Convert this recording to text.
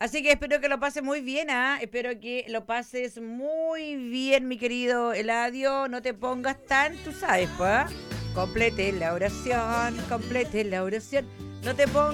Así que espero que lo pases muy bien, ¿ah? Espero que lo pases muy bien, mi querido Eladio. No te pongas tan, tú sabes, pues, ¿ah? Complete la oración, complete la oración. No te pongas